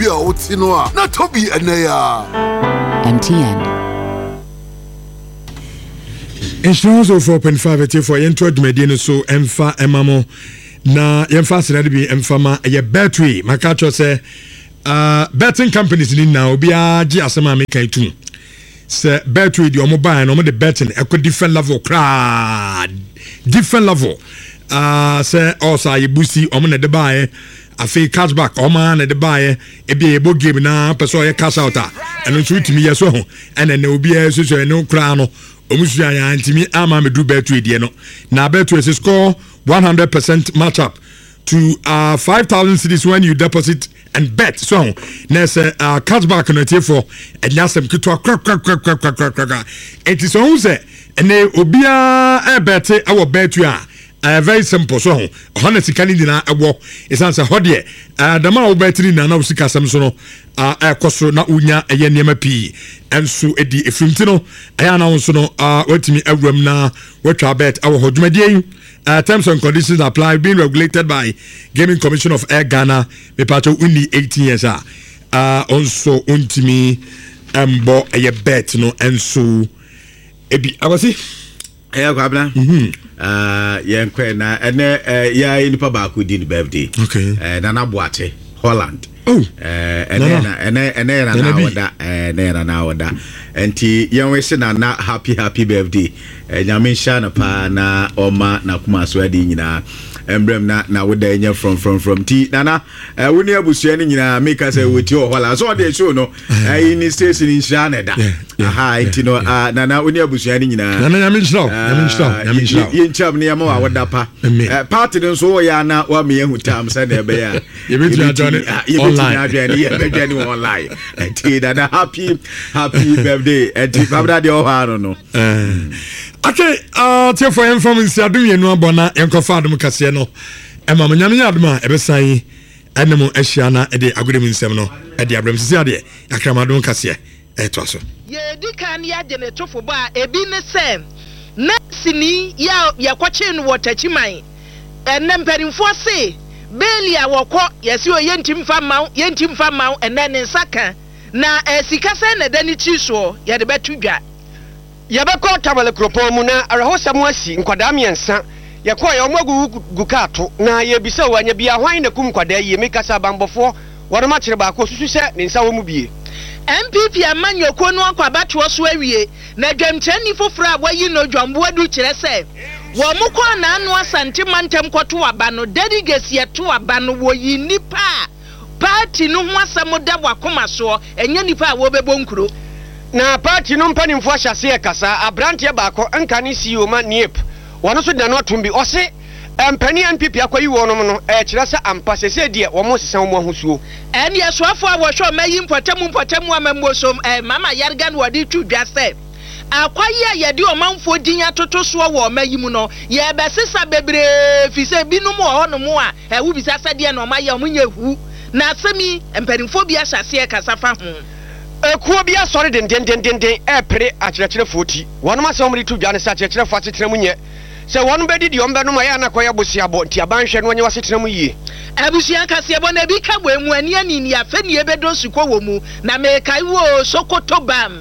Bia Otinoa, not to be Anaya. MTN. Insurance of 4.5 for Yentwed Medina so Emfa Emamo na Yemfa Senadibi Emfama a battery. Makacho say betting companies in now be a Giasama make too. Say battery the mobile no the betting a different level different level. Say also you busi omne de buy a fake cashback or man at the buy a be able game na person a cash out and it's with me as well and then there will be a no crown. Omusuya ya antimi ama me do betway die no na betway say score 100% match up to 5,000 cedis when you deposit and bet so na say cashback no tie for enyasem kitwa kra it is on say ene obia e bet e wo betway very simple so honestly can dina ewo isan say hodie the man wo betri na wo sika sam so no ekoso na unya eye niam pi enso edi efrimti no aya na won so no watimi awram na watwa bet awo hodwumadie terms and conditions apply being regulated by Gaming Commission of Air Ghana me pacho only 18 years also untimi embo eye bet no enso ebi awasi kwabna yenkwe na ene ya inipa ba ku di birthday okay Nana Boate Holland ene na wada enti yenwe se na happy birthday nyame sha na pa na oma na kuma so adi nyina embrem na woda enya from ti nana woni abusua ni nyina make say woti o Holland so dey show no ini station in sha na da enti no nana woni abusua ni nyina nana nyame sha yencham ne yama wada pa party den so ya na wa me hu tam say na be ya online online enti nana happy birthday enti babda de o ha no okay tie for information adum yenu abona enkofa adum kase no ema nyame adum a ebesan enemo ahia na ede agodem nsem no ede abrem sisi ade akrama adum kase to aso ye dikan ya genetofo ba ebi ne se na sini ya kwache no watachiman enemperinfo se belia wokọ yesi oyentimfa maw enen nsaka na sika se na dani chiso ya de betudwa yabeko tabale kropo mu na arahosam asi nkwadaa miensa yakọ ya omagu gukato na yebisa wanya bia hwan na kum nkwadaa yi mekasa bambofo woroma kire ba ko susu se ne nsa wo mu bie MPP amanyoko no akwabato so awie na dwamkyani foforo a wayi no dwambo adu kire se wo mukọ na anu asante mantem kwoto aba no delegacy eto aba no wo yi nipa party no ho asamo da wakoma so enya nipa a wo bebo nkuro na party no mpanimfo ahyase kasa abrante baako anka ne CEO ma niep wono so da no atumbi ose empani NPP akwayi wonom no kire se ampa sese de wo mo sesan mo ahusuo ene asoafo a wo hwe mayi mpotemu amammosom mama yargan wodi tudwa se akwayi a yede omanfo din atoto so wo mayi mu no ye besesa bebre fi se binum wo honom a wo bisa se de na omaye omunye hu na asemi empanimfo bi ahyase kasa fa ho ekuo bi asori den epre akyerɛkyerɛ foti wɔnom asɛm ri to dwane sa akyerɛkyerɛ fo asetrɛ mu nye sɛ wɔnom bedi di ɔmba no ma yɛ anakoya bosiabo nti abanhwɛ no wɔnyɛ wasetrɛ mu yie abusia kasiebo na bi ka bo emu ani ani ni afani ebedo suko wo mu na mekai wo Sokoto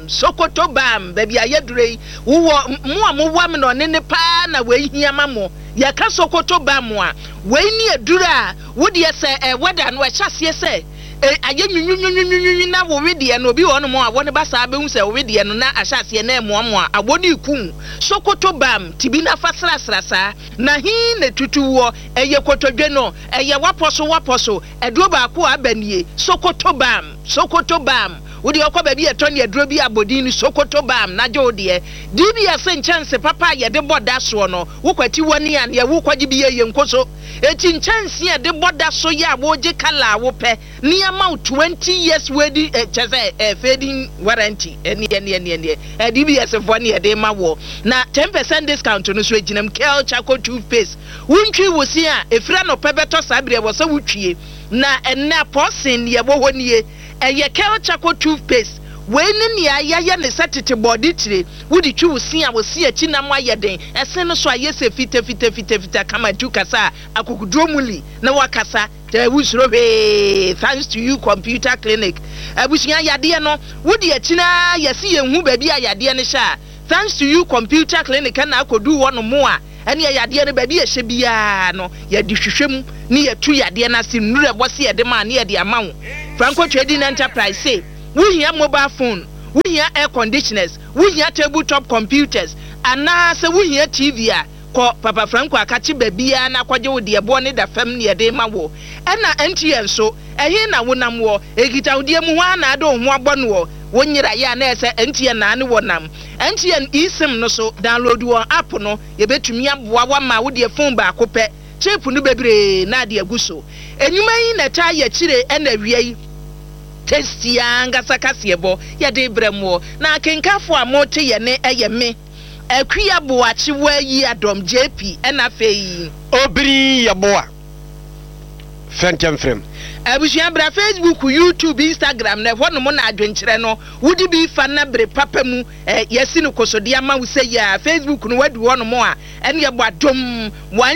bam baby ayedurei wo mu amwa me no ne pa na we hia mamo ya ka Sokoto bam a we ni edura wo de se weda no ɛhyase se aye na wo wedie no obi wono mo a wone basa be hu se wo wedie no na ahyase na emoamo a aboni ku Sokoto bam tibi na fasrasrasa na hi na tutuwo eye kotodwe no eye waposo edo ba ko abanie Sokoto bam wodi okọ ba bi eto ne edro bi abodin ni Sokoto bam na je ode DBS nchance papa ye de boda so no wokwati woni an ye wokwaji bi ye nkoso eti nchance ye de boda so ye aboje kala wo pe ni ama 20 years wedi cheze fading warranty eni DBS for ne de ma wo na 10% discount no so eginam Kel Chaco toothpaste wuntwi wo si a efira no pebeto sabre wo so wutwie na enna posin ye wo honie eye Kel Chaco toothpaste we ne ne ayaya ne setete body tire wudi twi wo sin a wo si achi na mo ayeden esen no so ayese fita kama ju kasa akokudro muli na wakasa te wusro he thanks to you computer clinic abusia yade no wudi achi na yesi yenhu ba bi ayade ne sha thanks to you computer clinic na akodu wono mo a ene yade ne ba bi ehye bia no yadi hwehwem ne yatu yade na sim nure bose yade ma ne yade amawo Franco Trading Enterprise say we hear mobile phone, we hear air conditioners, we hear tabletop computers, and now say we hear TV. Ko Papa Franco akachi babia na kwaje wo de ebo ne da fam ne de ma wo. E na NTN so, ehe na wonam wo, egita wode mu ho na ado ho abɔ no wo nyira ya na ese NTN na ne wonam. NTN eSIM no so download wo app no, ye betumi aboa wa ma wo de phone ba akopɛ. Chip no bebre na de aguso. Enyuma yi na ta ye kire e na wiai. Testia ngasa kasiebo ya de bremwo na kenkafo amote ye ne eye me akuya boachi wayi adom JP na fei obiri yaboa fentem frem abusia bra Facebook, YouTube, Instagram na hɔ no mo na adwenkyerɛ no wudi bi fa na bre papa mu yesi no kosode ama wo sɛ ya Facebook no wadu hɔ no mo a ɛne yɛ bɔ adom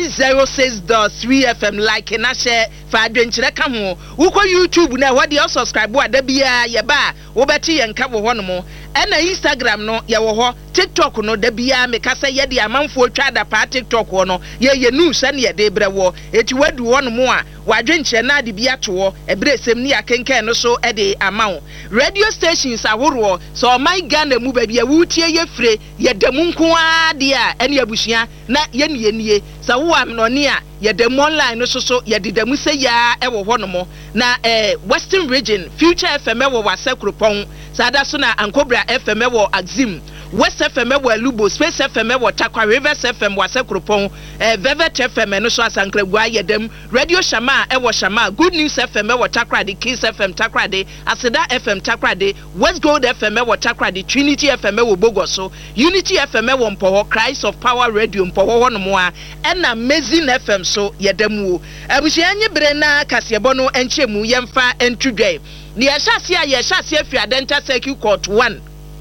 106.3 FM like na hyɛ fa adwenkyerɛ ka ho wukɔ YouTube na hɔ de subscribe wa da bia yɛ ba wo bɛte yɛn ka wo hɔ no mo ɛna Instagram no yɛ wɔ hɔ TikTok no da bia me ka sɛ yɛ de amanfo twa da pa TikTok hɔ no yɛ news ne yɛ de brɛ wɔ eti wadu hɔ no mo a wadwenkyerɛ na de bia to ebre sem ni akenken no so e de amawo radio stations ahoro so my Ghana mu ba bia wutie ye fre ye damu nko ade a ene abusua na ye nie sa wo am no ne a ye damu online no so ye de damu se ya e wo ho no mo na Western Region Future FM wo Wasakropon sada so na Ankobra FM wo Axim West FM wo Lubo Space FM wo Takwa Rivers FM Wasakropon Velvet FM no so Asankragua ye dem Radio Shama e wo Shama Good News FM e wo Takrade Kiss FM Takrade Aseda FM Takrade West Gold FM e wo Takrade Trinity FM e wo Bogoso Unity FM e wo Mpoho Christ of Power Radio Mpoho ho no mo a na Amazing FM so ye dem wo abusia nye bre na kasebo no enchemu yemfa entudwe ni yɛhyase a yɛhyase afi Adenta Circuit Court 1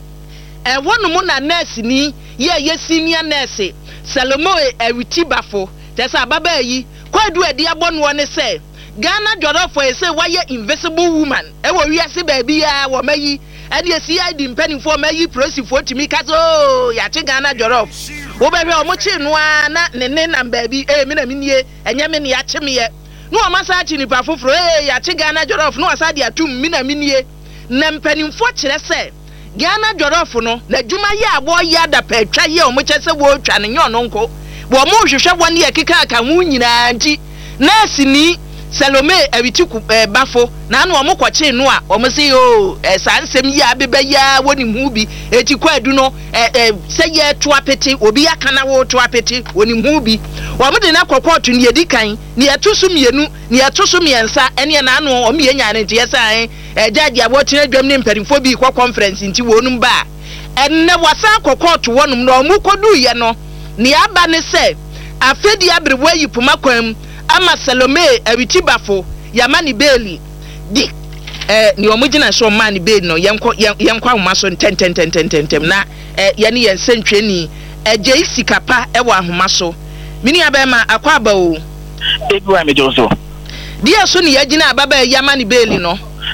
wono mo na nurse ni ye senior nurse Salomo Ewitibafo tesa baba yi kwadu adi abono ne se Ghana Jolofo e se waye invisible woman e wo wiase ba bia wo mayi e de CID mpanifo mayi prosifo timi kaso ya che Ghana Jolofo wo behwe o mo chi no na ne na baabi me na minie enye me ne ya che me ye no amasa chi nipa foforo ya che Ghana Jolofo no asade atum me na minie na mpanifo kire se Ghana Jolofo no na dwuma ye abo ya da pa twa ye o mo che se wo twa ne nyo no nko bo mo hwehwe woni e keka aka hu nyina nti nurse ni Salome Ewitiku bafo na anu omo kwache no a omo se yo sansem yi abeba ya woni hu bi eti kwadu no se ye to apete obi aka na wo to apete woni hu bi wo mo de na kokotu ne edikan ne etoso mienu ne etoso miensa ene na anu omo ye nya ne nti yesa jaji abo tene dwam ne mperimfo bi kwa conference nti wonum ba enne wasa kokotu wonum no omo kodu ye no ne aba ne se afedi abrewa yi puma kwam ama Salome Ewitibafo yamani beli di ni omugina so mani beli no yenkwa homa so tentem na ye ne yensentwe ni eje isikapa ewo ahoma so mini abema akwa aba o ebiwa me joso dia so ni yagina ababa yamani beli no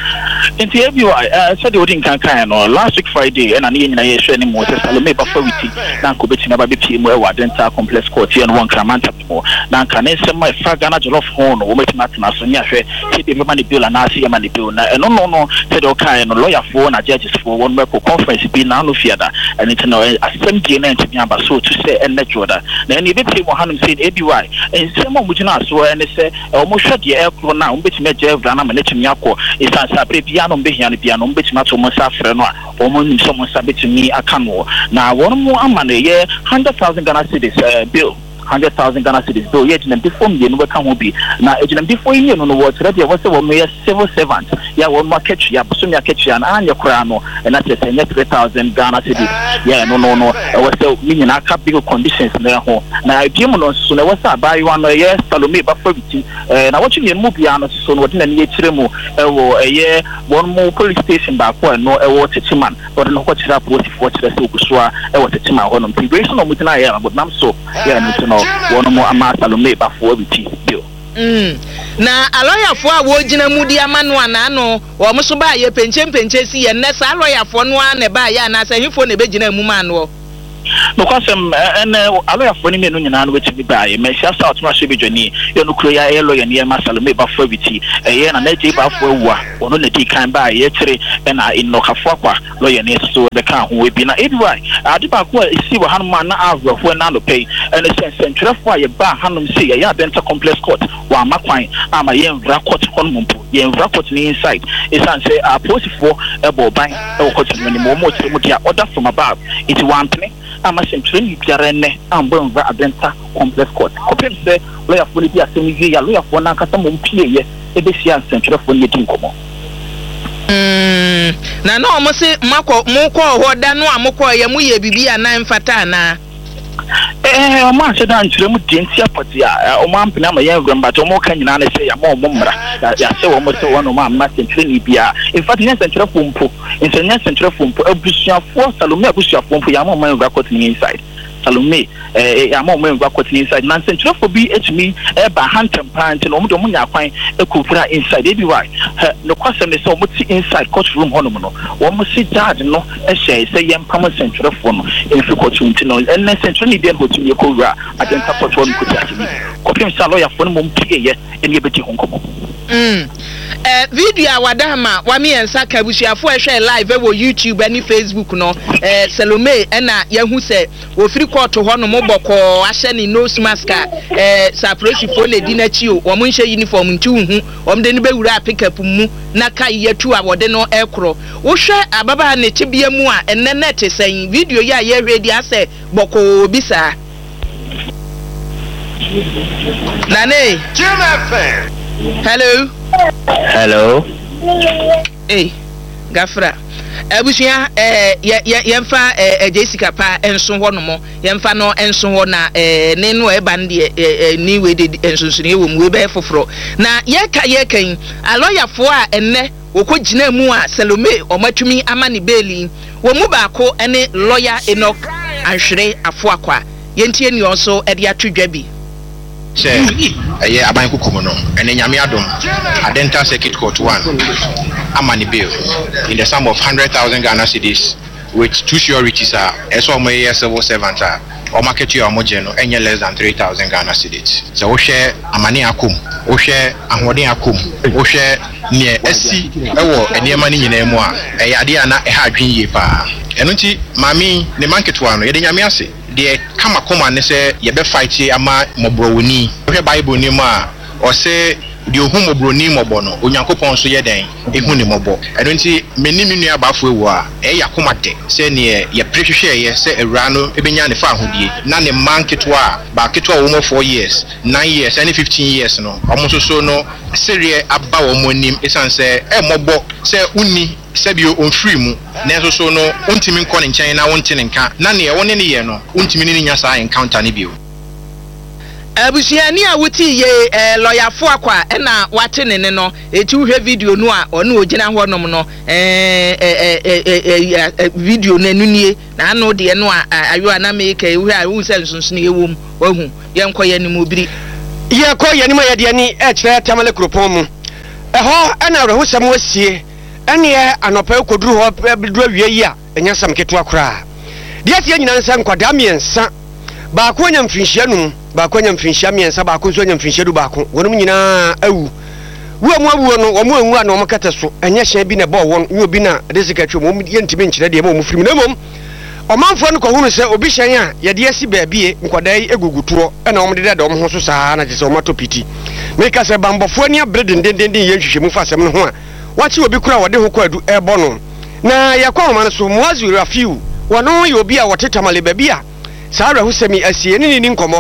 Inti ebiwa said odin kan no last week Friday and ani nyina ye hwe ni mo se Salome Bafo witi na ko beti na ba be pie mo e wa Adenta complex court here no one Kramanta mo na kan nsem ma fa Ghana Jolofo ho no wo meti na tena so nya hwe ti de mema ni bill na ase yema ni bill na no said o kan no lawyer for na judges for one work conference bi na no fiada and it no asem die na ntimi aba so to say en joda na ni be pie mo hanum say ebiwa nsem mo mugina so en se o mo hwe de e kro na wo beti me jevra na me na timi akọ isa sabre piano behiano piano betima to mo safre no a o mo nim so mo sabetimi aka no na won mo amane ye 100,000 Ghana cedis bill 100,000 Ghana cedis. So yet in before me no can be. Now in before you know what that was a civil servant. Yeah, one market ya so me catch ya and your crown and that's 3,000 Ghana cedis. Yeah, no. I was so meaning I cap big conditions there home. Now I came on so there was a buy one year Salome Bafoviti. Now watching a movie on so what in a year tremo a year one more police station back one no a water man but no what up what if watch the Sokuswa a water chima on preparation of mutina ya but nam so yeah no one more amount Salome Bafoviti bill. Na aloyafo a wo gina mudi amanu anano wo mo so ba ye penche si ye nesa aloyafo no a ne ba ya na sahifo ne be gina mu ma no no kwasem aloyafo ni me no nyina no wechi ba ye me sha south ma she be dwani ye no kro ya lawyer ne ma Salome Bafoviti ye na je ba fo awua ono ne di kan ba ye kire na inokafo akwa lawyer ne so be kan ho bi na edwai ade ba ko isi wo hanum na avro na no pay and sentrefo a ye ba hanum si ye Adenta complex court wa makwan ama ye nvra court honum mpo ye nvra court ni inside isan say a posifo ebo ban e court ni mo mo tire mo dia order from above it one thing ama sentreni biara ne ambo nvra Adenta complex court kopem say lawyer for bi asemi wie ya lawyer for na kasa mo mpie ye e be sia sentrefo ni di nkomo na no mo se mako mo ko ho da no amoko ye mu ye bibia na mfata na o ma se dan ntire mu denti apoti a o ma mpena ma ye ngamba to mo kan nyina na se ya mo mmra ya se wo mo se wo no ma ma sentre ni bia in fact nya sentre fompo nya sentre fompo abusuafo Salome abusuafo fompo ya mo ma ngwa court ni inside Salome ya mo ngwa court ni inside na sentre fo bi etimi e ba hantem pant no mo do mo nya kwan e kufura inside e bi why no kwasem ne se o mo ti inside court room hono mo no wo mo si judge no e hye se ye mpam sentre fo no e fi court room ti no en sentre ni den hotumi ko wura Adenta court room ko ti atimi ko pem sa lawyer fo no mo mpie ye en ye beti honkomo video awadama wa mi ensa kabusiafo ehwe live e wo YouTube ani Facebook no Salome na yahu se wo free court ho no mo boko ahye ni nose mask saprosi fo le di na chi o wo mo nhye uniform nti hu wo mde ni bewura pick up mu na kai yetu a wode no ekro wo hwe ababa ne tibia mu a enne net sen video ya ye ready ase boko bisa Nane Hello. Hey, Gafra. Abusia yemfa Jessica pa enso ho no mo yemfa no enso ho na ne no e ban de ni we de ensunsuni wo mu we be foforo na ye kan aloyafo a enne wokogina mu a Salome omatumi amani beli wo mu baako ene lawyer Enoch Anhwere Afoakwa yentie ni onso e de atwedwa bi say eye aban kukumu no ene nyame adom Adenta Circuit Court 1 amani bill in the sum of 100,000 Ghana cedis with two sureties are eso mo ye civil servant or market you amoje no enye less than 3,000 Ghana cedis so wo hwe amani akum wo hwe ahoden akum wo hwe ne asi ewo enema ni nyina mu a eye ade ana e ha adwen ye pa eno nti mami ne manketwa no ye de nyame ase de kama koma ne se ye be fight ama mobrowoni hwe bible ni mu a o se de ohun mobroni mobo no onyankopon so ye den ehu ne mobo eno nti meni menu abafo ewu a e yakoma de se ne ye prehwehwe ye se ewura no ebenya ne fa ahodie na ne manketwa ba ketwa wo mo 4 years 9 years and 15 years no omo so no serie aba wo mo nim esanse e mobo se uni sebio onfiri mu nenso so no ontimi nkɔ ne nkyɛn na wonte ne nka na ne ɛwɔ ne ne yɛ no ontimi ne nya saa encounter ne bio abusiani a wuti ye lawyer Afoakwa na wate ne no eti hwe video no a ɔno ogina ho nom no video na nunie na ano de no a ayo ana make hwe a wu sɛ nsonson ewom wahu ye nkɔ ye ne mobiri ye kɔ ye ne ma ye de ani kyerɛ Tamale Kropon mu ɛhɔ ɛna rehosɛm wasie ɛne anɔpa koduru hɔ biduru wie yi a ɛnya sam keto akora deɛ tie nyina nsa nkwadaa miɛnsa baako nya mfinhyia num baako nya mfinhyia miɛnsa baako nso nya mfinhyia du baako wɔnom nyinaa awu wo mu awu no wɔn anwu a na wɔn kata so ɛnyɛ hyɛn bi na bɔ wɔn nyo bi na de sika twom wɔn yɛntimi nkyerɛ deɛ ma wɔn firim na mmom ɔmanfoɔ no kɔhunu sɛ obi hyɛn a yɛde asi baabie nkwadaa yi egugutoɔ ɛna wɔn de dɛ wɔn ho so saa na kyerɛ sɛ wɔn atɔ piti meka sɛ bambɔfoɔ ni abere dendenden yɛn hwehwɛmu fa asɛm no ho a wachi obi kura wode ho kwadu ebo no na yakwa ma no so Muazu Rafiu wono ye obi a wote Tamale baabi a saa rahusemi asie ni nkomo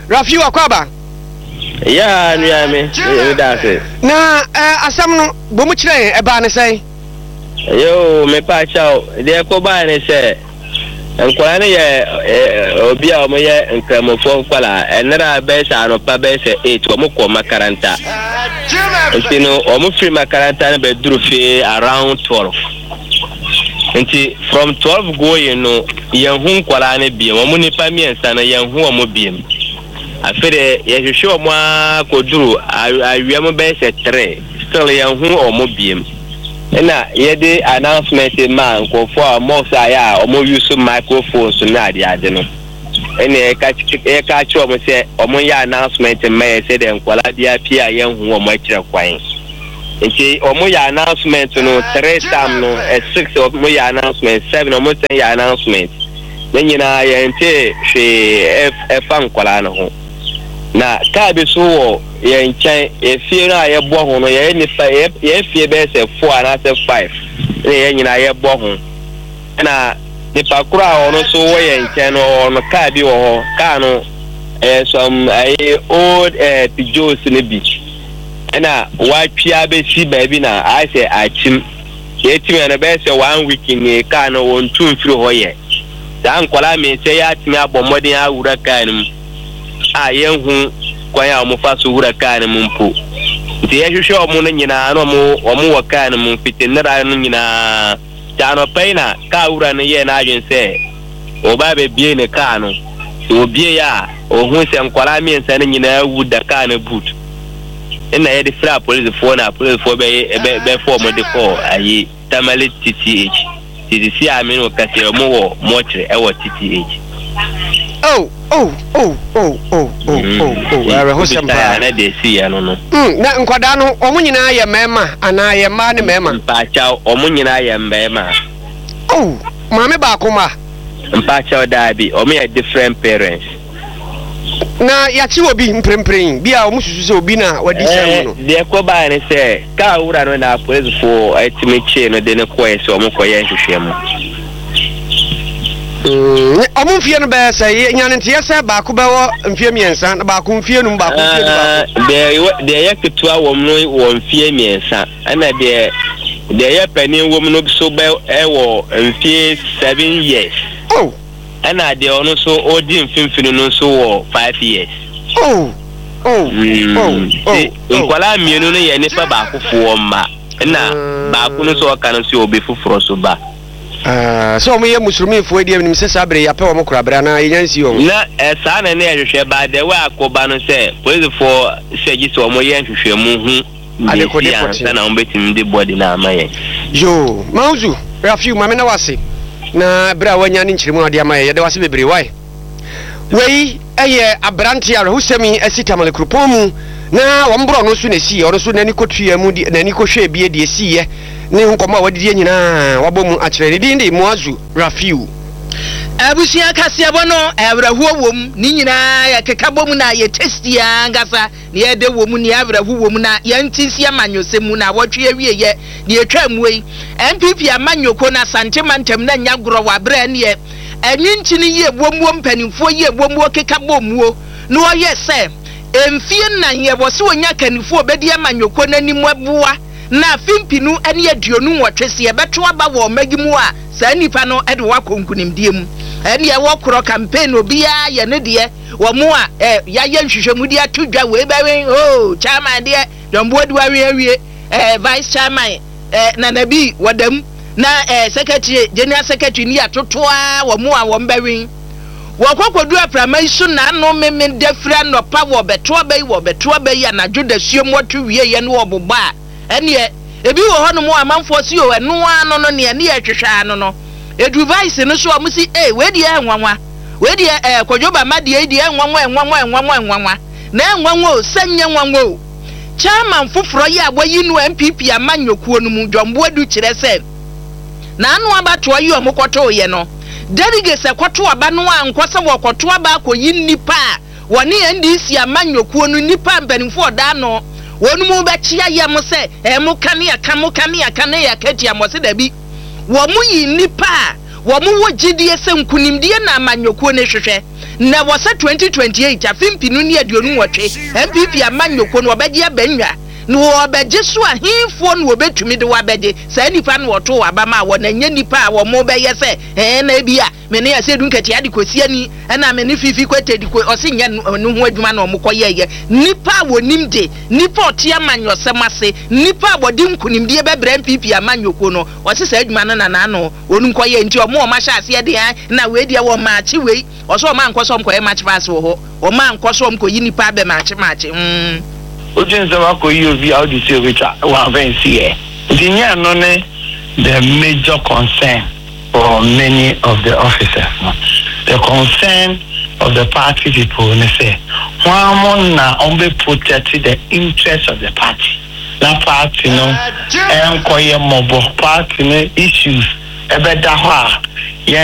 Rafi Wakwaba. Yeah, me. That's it. Na asam no bomu kire e ba ne sai. Yo, me pa chao. De ko ba ne se. Nkwala ne ye obi a mo ye nkramofo nkwala enra be sha no pa be se 8 o mo ko makaranta. Ntino o mo free makaranta na be duru fi around 12. Nti from 12 going no ye hu nkwala ne bi o mo nipa miensa na ye hu o mo biem. Afere ye hwehwe o mo akoduru awia mo be se 3 still ye hu o mo biem. Na yede announcement ma nkofo a mo sa ya o mo use microphones na ade no ene e ka chi o mo se o mo ya announcement ma ye se de nkwala dia pia ye hu o mo akire kwan nti o mo ya announcement no 3 time no 6 o mo ya announcement 7 o mo se ya announcement nyina ye nte hwe fa nkwala no ho na ka be so ye nchen efie na ye bo ho no ye nipa ye fie be se 4 na se 5 ye nyina ye bo ho na nipa kura ono so wo ye nchen no no ka bi wo ho ka no some old pijos ne bi na wa twia be si ba bi na I say achim ye timi na be se 1 week ni ka no won tun firi ho ye dan kwala me se ya timi abomodin awura ka nim a yenhu kwanya omufa so wura kan mumpo nti yehwehwe omu no nyina no omu wakan mum fitinira no nyina tano paina ka wura no ye na adwen se oba be bie ne ka no obie ya ohun se nkwala miensa no nyina wu da ka na boot ina ye de fra police for na police for be for mo de for ayi tamale TTH amino ka se omu wo mo kire e wo TTH Hosempa na de si ya no na nkwada no omu nyina ye mema ana ye ma ne mema mpacha omu nyina ye mema maame ba akoma mpacha da bi omu ye different parents na ya chi obi mprempren bia omu susu se obi na wadi sem no de ko ba ne se ka wura no na police for etimiche no de ne ko ese omu ko ye hwehwemu omu fie no be say nyanentie se ba ko be wo mfie miensa na ba ko mfie no ba ko mfie no de ye ketua wom no wo mfie miensa ana de ye panin wom no so be wo mfie 7 years ana de ono so odi mfimfini no so wo 5 years nkwala mienu no ye nipa ba ko fo ma na ba ko no so ka no so obi foforo so ba so mo ye musulmi fo edi nim se sabre ya pe wo mo kura bra na yansi o na sa na ne hwehwe ba de wa akoba no se police for seji so mo ye hwehwe mu hu ale ko de pote na on betim de body na amaye yo mauzu Rafi mame na wase na bra wanya ni nchirimu ade amaye de wase bebre wai wei eye abranti ara husemi asitamale krupomu na wo mbro no so na si ono so nani kotua mu di nani kohwe bie de si ye ne nkoma wadidie nyina wabomu akire de ndi muazu Rafiu abusia kase abono abrahuo wom ni nyina ya kekabom na ye testia ngasa ne ye de wom ne abrahuo wom na ye ntisi amanyosemu na wotwe awie ye ne etwa muei MPP amanyoko na santimantem na nyagoro wa bra ne ye anyinchi ne ye bomuo mpanimfo ye bomuo kekabomuo no ye se emfie na ye bo se onya kanifo obedi amanyoko na nimu aboa na fimpinu ene aduonu wotwese beto aba wo magimu a saa nipa no ede wakonkunimdie mu ene ye wokro campaign obia ye ne de wo mu a ya ye nhwehwemu de atodwa we bawen chairman de dombo de wawie vice chairman na nabi wadam na secretary general secretary ni atotoa wo mu a wo bawen wokokodu apramayiso na no meme defra no pa wo beto abai anadwo da suom wotu wie ye no oboba ene ebi wo hono mo amanfo si o eno ano no ne ne hwehwa ano no edu vice no so o musi we de enwanwa we de kodwoba ma de enwanwa na enwanwa o sanye enwanwa o chairman foforo ye aboyi no MPP amanyokuo no mu dwombo adu kire se na anu abato yi o mokoto ye no delegates ekoto aba no ankwose wo koto aba akoyi nipa woni NDC amanyokuo no nipa mpanimfo da no wonu mu bechia ye mo se mu kane ya katia mo se da bi wo mu yi nipa wo mu wo gidie se nkunimdie na amanyokuo ne hwehwe na wose 2028 afimpi no ne aduonu wotwe MPP amanyoko no obegye abanwa no obegye so ahemfo no obetumi de wabede saa nipa no woto wabama wo na nya nipa a wo mo beye se na bia me ne asedu nkati ade kosiani na me ne fifi kwetedi ko osinya no ho adwuma na omokoyeye nipa wonimde nipa otia manyosem ase nipa wodi nkunimde bebre MPP amanyoko no osi saa adwuma no na no onu nkoye nti omo ma sha ase de na we dia wo ma chi we oso ma nkosom koye match pass wo ho o ma nkosom koyi nipa be match Ojin Zama Koyovi, how do you say which one fancy here? The major concern for many of the officers. No? The concern of the party people, they say, one only protect the interest of the party. That party, no, and koye mobo party no issues. Ebe dahwa